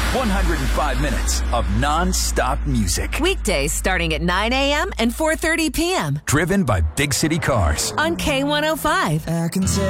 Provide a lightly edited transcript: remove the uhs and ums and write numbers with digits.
105 minutes of non-stop music. Weekdays starting at 9 a.m. and 4:30 p.m. Driven by Big City Cars. on K105. I can tell